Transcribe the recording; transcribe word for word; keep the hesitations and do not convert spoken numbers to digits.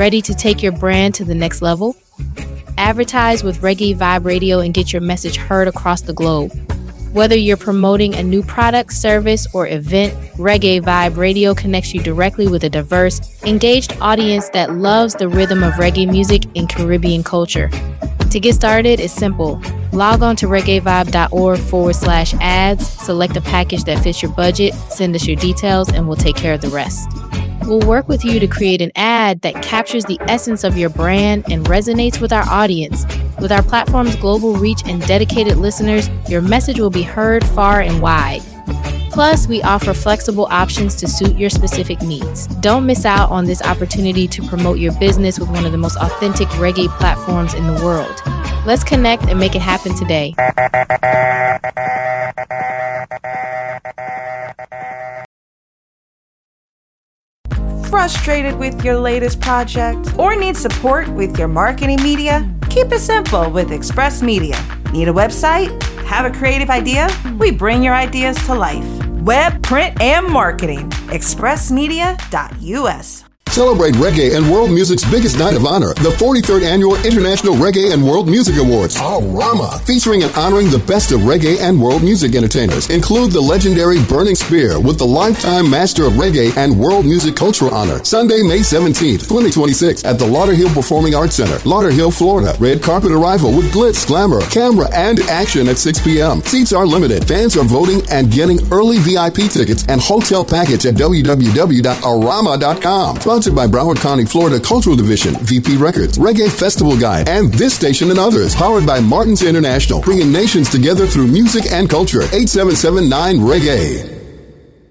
Ready to take your brand to the next level? Advertise with Reggae Vibe Radio and get your message heard across the globe. Whether you're promoting a new product, service, or event, Reggae Vibe Radio connects you directly with a diverse, engaged audience that loves the rhythm of reggae music and Caribbean culture. To get started, it's simple. Log on to reggaevibe.org forward slash ads, select a package that fits your budget, send us your details, and we'll take care of the rest. We'll work with you to create an ad that captures the essence of your brand and resonates with our audience. With our platform's global reach and dedicated listeners, your message will be heard far and wide. Plus, we offer flexible options to suit your specific needs. Don't miss out on this opportunity to promote your business with one of the most authentic reggae platforms in the world. Let's connect and make it happen today. Frustrated with your latest project or need support with your marketing media? Keep it simple with Express Media. Need a website? Have a creative idea? We bring your ideas to life. Web, print, and marketing. express media dot u s. Celebrate reggae and world music's biggest night of honor, the forty-third Annual International Reggae and World Music Awards, Arama, featuring and honoring the best of reggae and world music entertainers. Include the legendary Burning Spear with the Lifetime Master of Reggae and World Music Cultural Honor, Sunday, May seventeenth, twenty twenty-six, at the Lauderhill Performing Arts Center, Lauderhill, Florida. Red carpet arrival with glitz, glamour, camera, and action at six p.m. Seats are limited. Fans are voting and getting early V I P tickets and hotel package at w w w dot arama dot com. Sponsored by Broward County, Florida Cultural Division, V P Records, Reggae Festival Guide, and this station and others. Powered by Martins International, bringing nations together through music and culture. eight seven seven nine Reggae.